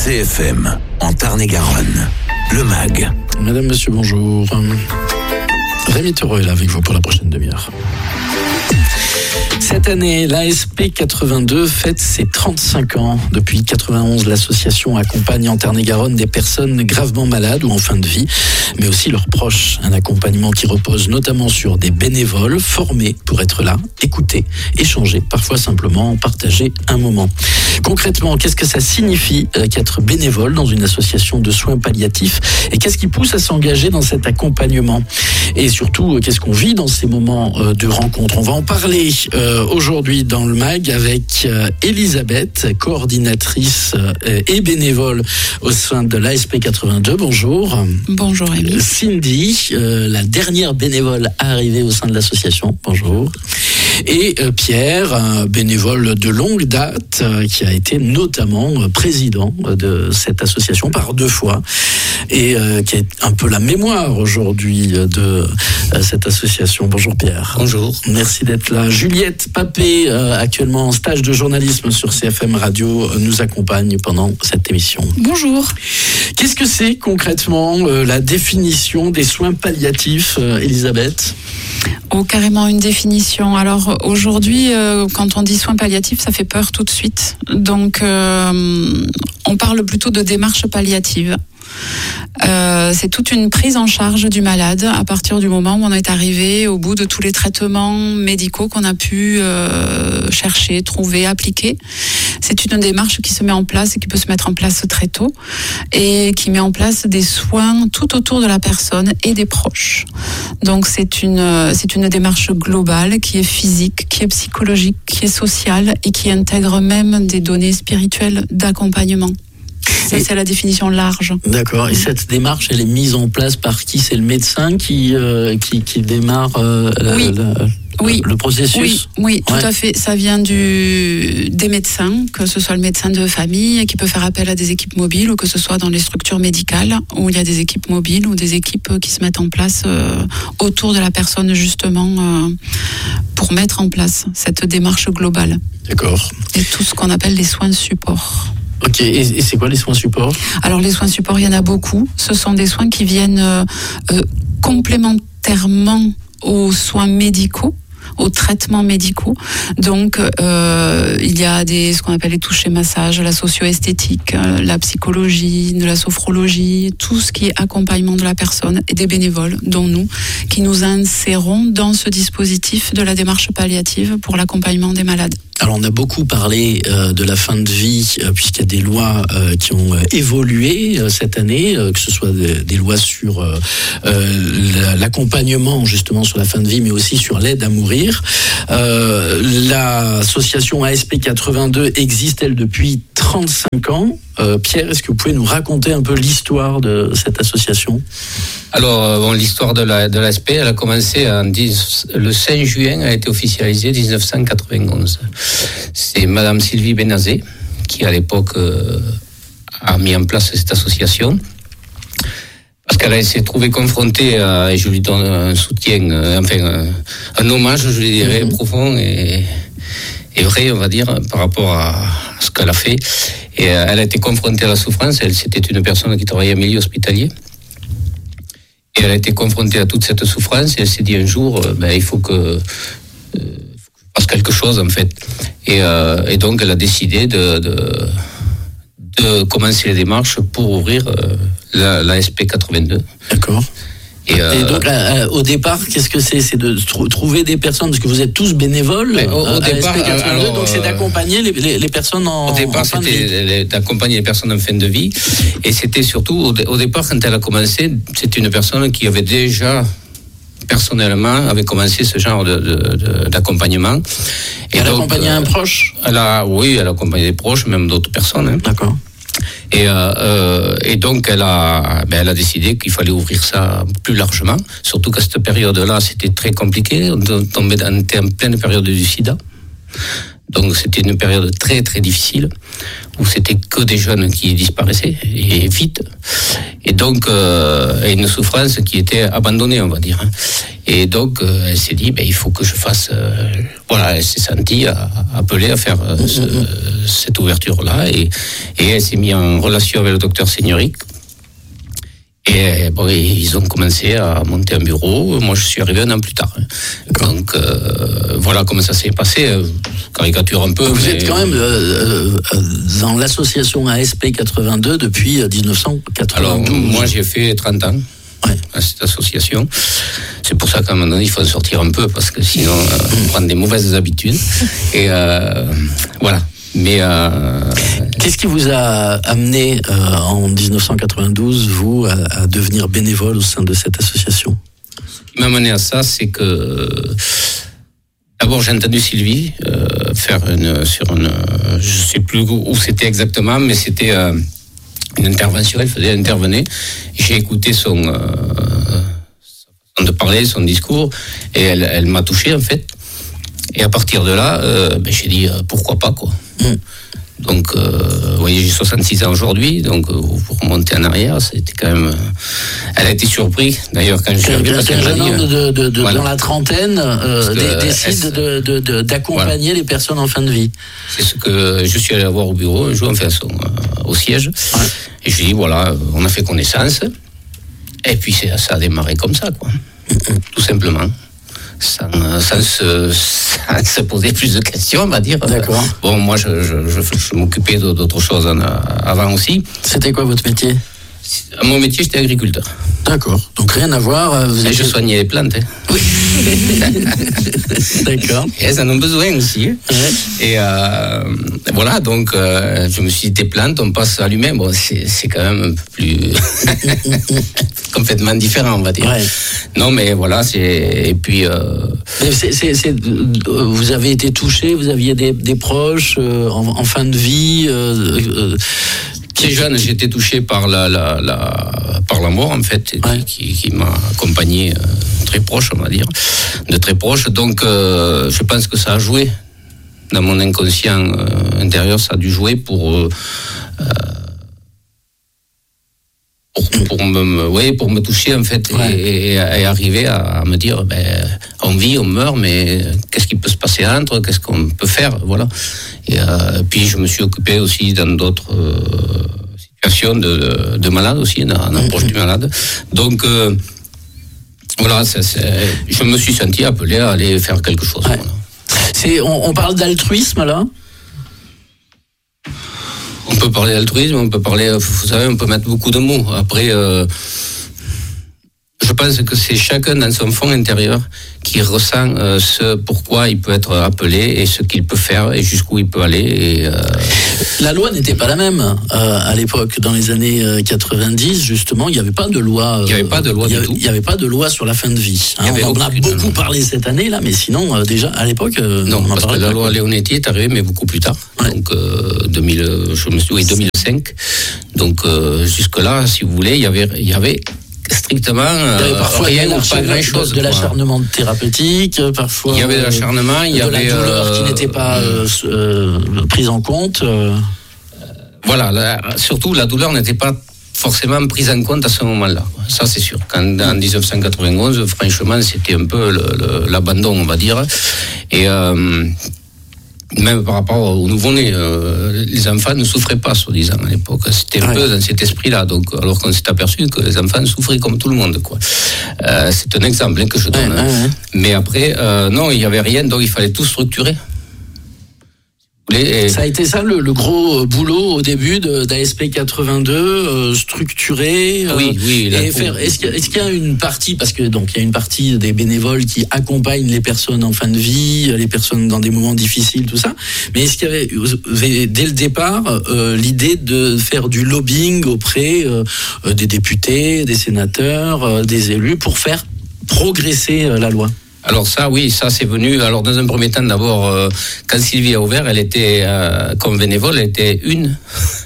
CFM, en Tarn-et-Garonne, le MAG. Madame, monsieur, bonjour. Rémi Thorot est là avec vous pour la prochaine demi-heure. Cette année, l'ASP 82 fête ses 35 ans. Depuis 91, l'association accompagne en Tarn-et-Garonne des personnes gravement malades ou en fin de vie, mais aussi leurs proches. Un accompagnement qui repose notamment sur des bénévoles formés pour être là, écouter, échanger, parfois simplement partager un moment. Concrètement, qu'est-ce que ça signifie qu'être bénévole dans une association de soins palliatifs et qu'est-ce qui pousse à s'engager dans cet accompagnement? Et surtout, qu'est-ce qu'on vit dans ces moments de rencontre? On va en parler aujourd'hui dans le MAG avec Elisabeth, coordinatrice et bénévole au sein de l'ASP 82. Bonjour. Bonjour Amy. Cindy, la dernière bénévole à arriver au sein de l'association. Bonjour. Et Pierre, un bénévole de longue date qui a été notamment président de cette association par 2 fois et qui est un peu la mémoire aujourd'hui de cette association. Bonjour Pierre. Bonjour. Merci d'être là. Juliette Papé, actuellement en stage de journalisme sur CFM Radio, nous accompagne pendant cette émission. Bonjour. Qu'est-ce que c'est concrètement la définition des soins palliatifs, Elisabeth ? Oh, carrément une définition. Alors aujourd'hui, quand on dit soins palliatifs, ça fait peur tout de suite. Donc on parle plutôt de démarche palliative. C'est toute une prise en charge du malade à partir du moment où on est arrivé au bout de tous les traitements médicaux qu'on a pu chercher, trouver, appliquer. C'est une démarche qui se met en place et qui peut se mettre en place très tôt et qui met en place des soins tout autour de la personne et des proches. Donc c'est une démarche globale qui est physique, qui est psychologique, qui est sociale et qui intègre même des données spirituelles d'accompagnement. Ça, c'est la définition large. D'accord. Et cette démarche, elle est mise en place par qui? C'est le médecin qui démarre le processus? Oui, tout à fait. Ça vient des médecins, que ce soit le médecin de famille qui peut faire appel à des équipes mobiles ou que ce soit dans les structures médicales où il y a des équipes mobiles ou des équipes qui se mettent en place autour de la personne justement pour mettre en place cette démarche globale. D'accord. Et tout ce qu'on appelle les soins support. Ok, et c'est quoi les soins support? Alors les soins support, il y en a beaucoup. Ce sont des soins qui viennent complémentairement aux soins médicaux, aux traitements médicaux. Donc il y a ce qu'on appelle les touchés massages, la socio-esthétique, la psychologie, de la sophrologie, tout ce qui est accompagnement de la personne et des bénévoles, dont nous, qui nous insérons dans ce dispositif de la démarche palliative pour l'accompagnement des malades. Alors on a beaucoup parlé de la fin de vie puisqu'il y a des lois qui ont évolué cette année, que ce soit des lois sur l'accompagnement justement sur la fin de vie, mais aussi sur l'aide à mourir. L'association ASP 82 existe elle depuis 35 ans. Pierre, est-ce que vous pouvez nous raconter un peu l'histoire de cette association? Alors, l'histoire de l'ASP, elle a commencé le 5 juin, a été officialisée 1991. C'est Madame Sylvie Benazé qui, à l'époque, a mis en place cette association. Parce qu'elle s'est trouvée confrontée et je lui donne un soutien, un hommage, je dirais, profond et vrai, on va dire, par rapport à ce qu'elle a fait. Et elle a été confrontée à la souffrance. C'était une personne qui travaillait en milieu hospitalier. Et elle a été confrontée à toute cette souffrance. Et elle s'est dit un jour, il faut que je fasse quelque chose, en fait. Et donc, elle a décidé de commencer les démarches pour ouvrir l'ASP 82. D'accord. Et donc, au départ, qu'est-ce que c'est? C'est de trouver des personnes, parce que vous êtes tous bénévoles au départ, ASP 82, donc c'est d'accompagner les personnes en fin de vie. Au départ, c'était d'accompagner les personnes en fin de vie. Et c'était surtout, au départ, quand elle a commencé, c'est une personne qui avait déjà personnellement avait commencé ce genre d'accompagnement. Et elle accompagnait un proche? Elle a accompagné des proches, même d'autres personnes. Hein. D'accord. Et donc elle a décidé qu'il fallait ouvrir ça plus largement, surtout qu'à cette période-là c'était très compliqué, on était en pleine période du sida. Donc c'était une période très très difficile où c'était que des jeunes qui disparaissaient et vite, et donc une souffrance qui était abandonnée, on va dire. Et donc elle s'est dit il faut que je fasse elle s'est sentie appelée à faire cette ouverture là, et elle s'est mise en relation avec le docteur Seigneuric. Et ils ont commencé à monter un bureau. Moi, je suis arrivé un an plus tard. Donc, voilà comment ça s'est passé. Caricature un peu. Vous êtes quand même dans l'association ASP 82 depuis 1992. Alors, moi, j'ai fait 30 ans à cette association. C'est pour ça qu'à un moment donné, il faut en sortir un peu, parce que sinon, on prend des mauvaises habitudes. Et voilà. Mais qu'est-ce qui vous a amené en 1992, vous, à devenir bénévole au sein de cette association? Ce qui m'a amené à ça, c'est que d'abord j'ai entendu Sylvie faire je sais plus où c'était exactement, mais c'était une intervention. Elle intervenait. J'ai écouté son façon de parler, son discours, et elle m'a touché en fait. Et à partir de là, j'ai dit pourquoi pas, quoi. Donc, vous voyez, j'ai 66 ans aujourd'hui, donc pour remonter en arrière, c'était quand même. Elle a été surprise, d'ailleurs, quand je suis arrivé. Un jeune homme dans la trentaine décide d'accompagner les personnes en fin de vie. C'est ce que je suis allé voir au bureau un jour, enfin au siège, et je lui ai dit voilà, on a fait connaissance, et puis ça a démarré comme ça, quoi, tout simplement. Sans se poser plus de questions, on va dire. D'accord. Bon, moi, je m'occupais d'autres choses avant aussi. C'était quoi votre métier? Mon métier, j'étais agriculteur. D'accord. Donc rien à voir. Je soignais les plantes. Oui. D'accord. Et elles en ont besoin aussi. Ouais. Et voilà, donc je me suis dit, des plantes, on passe à l'humain. Bon, c'est quand même un peu plus complètement différent, on va dire. Ouais. Non, mais voilà, et puis. Vous avez été touché, vous aviez des proches en fin de vie. Très jeune, j'ai été touché par par la mort, en fait, qui m'a accompagné très proche, on va dire, de très proche. Donc, je pense que ça a joué dans mon inconscient intérieur, ça a dû jouer pour me toucher, en fait, et arriver à me dire, on vit, on meurt, mais qu'est-ce qui peut se passer entre, qu'est-ce qu'on peut faire, voilà. Et puis je me suis occupé aussi dans d'autres situations de malades aussi, dans l'approche du malade. Donc voilà, je me suis senti appelé à aller faire quelque chose. Ouais. Voilà. On parle d'altruisme là? On peut parler d'altruisme, on peut parler, vous savez, on peut mettre beaucoup de mots. Après, je pense que c'est chacun dans son fond intérieur qui ressent ce pourquoi il peut être appelé et ce qu'il peut faire et jusqu'où il peut aller. La loi n'était pas la même à l'époque, dans les années 90, justement, il n'y avait pas de loi. Il n'y avait pas de loi du tout. Il n'y avait pas de loi sur la fin de vie. On en a beaucoup parlé cette année, là, mais sinon, déjà, à l'époque, non, parce que la loi Leonetti est arrivée, mais beaucoup plus tard. Ouais. Donc, 2005. Donc, jusque-là, si vous voulez, il y avait strictement rien ou pas grand-chose. De l'acharnement thérapeutique, parfois. Il y avait de l'acharnement, il y avait de la douleur qui n'était pas prise en compte. Voilà, surtout la douleur n'était pas forcément prise en compte à ce moment-là. Ça, c'est sûr. En 1991, franchement, c'était un peu l'abandon, on va dire. Et même par rapport aux nouveau-nés, les enfants ne souffraient pas, soi-disant, à l'époque. C'était un peu dans cet esprit-là. Donc, alors qu'on s'est aperçu que les enfants souffraient comme tout le monde, quoi. C'est un exemple que je donne. Mais après, non, il n'y avait rien, donc il fallait tout structurer. Ça a été ça le gros boulot au début d'ASP 82, structurer. Oui. Et faire. Est-ce qu'il y a une partie, parce que donc il y a une partie des bénévoles qui accompagnent les personnes en fin de vie, les personnes dans des moments difficiles, tout ça. Mais est-ce qu'il y avait dès le départ l'idée de faire du lobbying auprès des députés, des sénateurs, des élus pour faire progresser la loi? Alors ça, oui, ça c'est venu. Alors dans un premier temps, d'abord, quand Sylvie a ouvert, elle était comme bénévole, elle était une.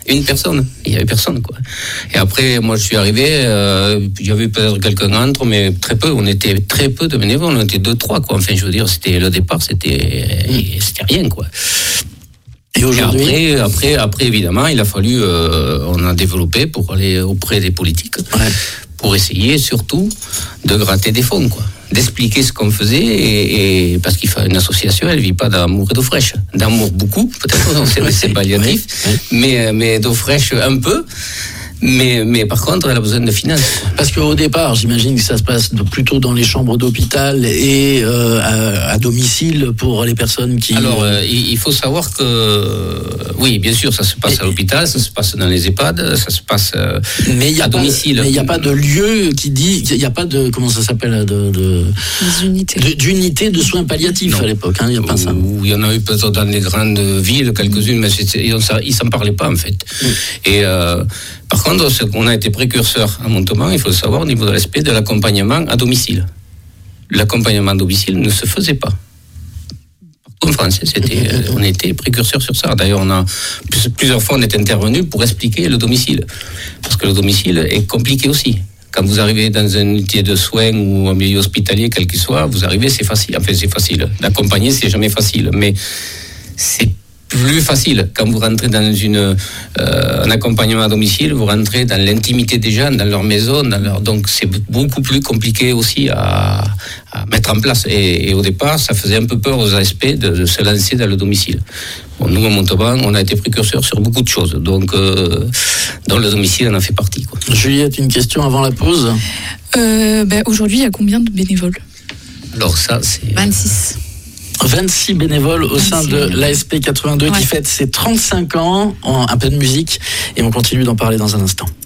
Une personne. Il n'y avait personne, quoi. Et après, moi, je suis arrivé, il y avait peut-être quelqu'un entre, mais très peu. On était très peu de bénévoles. On était 2-3, quoi. Enfin, je veux dire, le départ, c'était rien, quoi. Et aujourd'hui, et après, évidemment, il a fallu, on a développé pour aller auprès des politiques, pour essayer surtout de gratter des fonds, quoi. D'expliquer ce qu'on faisait, et parce qu'il faut une association, elle vit pas d'amour et d'eau fraîche. D'amour beaucoup, peut-être, c'est palliatif, mais d'eau fraîche un peu. Mais par contre, elle a besoin de finances. Parce qu'au départ, j'imagine que ça se passe plutôt dans les chambres d'hôpital et à domicile pour les personnes qui... Alors, il faut savoir que... Oui, bien sûr, ça se passe à l'hôpital, ça se passe dans les EHPAD, ça se passe à domicile. Mais il n'y a pas de lieu qui dit... Il n'y a pas de... Comment ça s'appelle Les unités. D'unités de soins palliatifs à l'époque, hein, il n'y a pas ça. Il y en a eu peut-être dans les grandes villes, quelques-unes, mais ils ne s'en parlaient pas, en fait. Et... Par contre, on a été précurseur à Montauban, il faut le savoir, au niveau de l'aspect de l'accompagnement à domicile. L'accompagnement à domicile ne se faisait pas. En France, on était précurseur sur ça. D'ailleurs, plusieurs fois, on est intervenu pour expliquer le domicile. Parce que le domicile est compliqué aussi. Quand vous arrivez dans une unité de soins ou un milieu hospitalier, quel qu'il soit, vous arrivez, c'est facile. Enfin, c'est facile. D'accompagner, c'est jamais facile. Mais c'est plus facile. Quand vous rentrez dans un accompagnement à domicile, vous rentrez dans l'intimité des gens, dans leur maison, donc c'est beaucoup plus compliqué aussi à mettre en place. Et au départ, ça faisait un peu peur aux ASP de se lancer dans le domicile. Bon, nous, à Montauban, on a été précurseurs sur beaucoup de choses. Donc, dans le domicile, on en fait partie, quoi. Juliette, une question avant la pause. Aujourd'hui, il y a combien de bénévoles ? Alors ça, c'est... 26 bénévoles au sein de l'ASP 82 qui fête ses 35 ans, un peu de musique, et on continue d'en parler dans un instant.